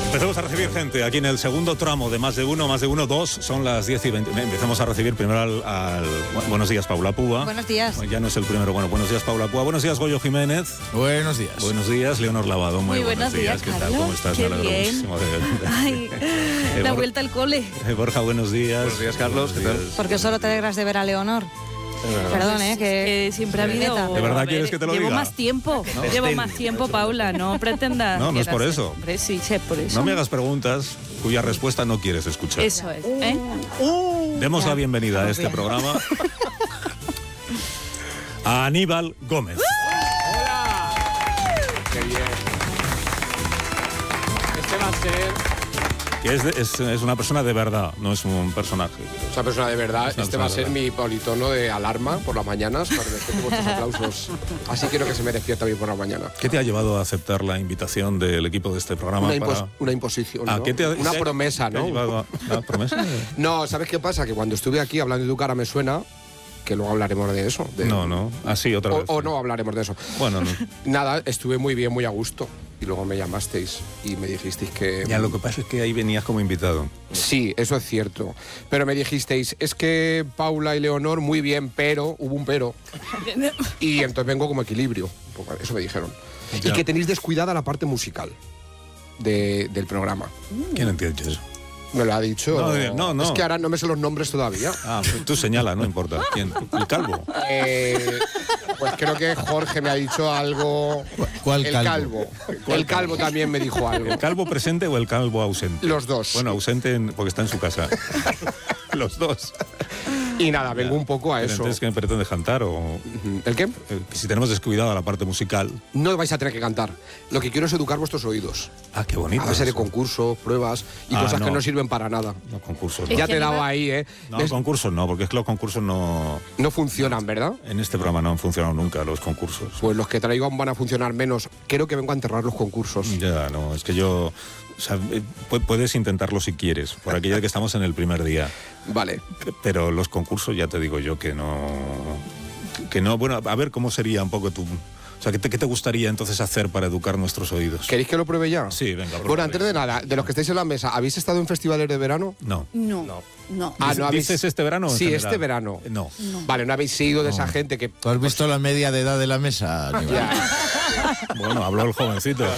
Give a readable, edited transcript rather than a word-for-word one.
Empezamos a recibir gente aquí en el segundo tramo de Más de Uno, dos. Son las 10:20. Empezamos a recibir primero buenos días, Paula Púa. Buenos días. Bueno, ya no es el primero. Bueno, buenos días, Paula Púa. Buenos días, Goyo Jiménez. Buenos días. Buenos días, Leonor Lavado. Muy buenos días, ¿Qué tal? Carlos? ¿Cómo estás? Qué Me alegro bien. muchísimo. Ay, la vuelta al cole. Borja, buenos días. Buenos días, Carlos. ¿Qué tal? Porque solo te alegras de ver a Leonor. Perdón, que siempre ha habido... ¿De verdad quieres que te lo Llevo diga? más tiempo, llevo más tiempo, Paula, no pretendas... No, no es por eso. Hombre, sí, sé por eso. No me hagas preguntas cuya respuesta no quieres escuchar. Eso es, Demos la bienvenida a este programa a Aníbal Gómez. ¡Qué bien! Este va a ser Que es una persona de verdad, no es un personaje. una persona de verdad. Una Este va a persona ser de mi politono de alarma por las mañanas cuando me vuestros aplausos. Así quiero que se me despierta bien por la mañana. ¿Qué te ha llevado a aceptar la invitación del equipo de este programa? Una imposición, Ah, ¿no? ¿qué te ha- Una qué- promesa, ¿Te ha ¿no? llevado a la promesa? No, ¿sabes qué pasa? Que cuando estuve aquí hablando de tu cara me suena, que luego hablaremos de eso. No. Así otra vez. O no hablaremos de eso. Bueno, no. Nada, estuve muy bien, muy a gusto. Y luego me llamasteis y me dijisteis que... Ya, lo que pasa es que ahí venías como invitado. Sí, eso es cierto. Pero me dijisteis, es que Paula y Leonor muy bien, pero hubo un pero. Y entonces vengo como equilibrio. Eso me dijeron. Ya. Y que tenéis descuidada la parte musical del programa. ¿Quién entiende eso? Me lo ha dicho. No. Es que ahora no me sé los nombres todavía. Ah, pues tú señala, no importa. ¿Quién? ¿El calvo? Pues creo que Jorge me ha dicho algo. ¿Cuál El calvo? calvo. El calvo también me dijo algo. ¿El calvo presente o el calvo ausente? Los dos. Bueno, ausente porque está en su casa. Los dos. Y nada, vengo un poco a Pero eso. entonces, ¿qué pretendes cantar? O, ¿El qué? que si tenemos descuidada la parte musical. No vais a tener que cantar. Lo que quiero es educar vuestros oídos. Ah, qué bonito. A base de eso. concursos, pruebas y Ah, cosas que no. no sirven para nada. No, concursos. Es Ya No, que te he dado Aníbal- ahí, ¿eh? no concursos no, porque es que los concursos no... No funcionan, ¿verdad? En este programa no han funcionado nunca los concursos. Pues los que traigo van a funcionar menos. Creo que vengo a enterrar los concursos. Ya, no, es que yo... O sea, puedes intentarlo si quieres, por aquello de que estamos en el primer día. Vale. Pero los concursos ya te digo yo que no... Que no, bueno, a ver cómo sería un poco tu... O sea, ¿qué te gustaría entonces hacer para educar nuestros oídos? ¿Queréis que lo pruebe ya? Sí, venga, Bueno, prueba. antes de nada, de los que estáis en la mesa, ¿habéis estado en festivales de verano? No. No. Ah, ¿no habéis- ¿Dices este verano o en Sí, general? este verano. No. Vale, no habéis sido de esa gente que... ¿Tú has visto la media de edad de la mesa, Aníbal? Ya. Bueno, habló el jovencito.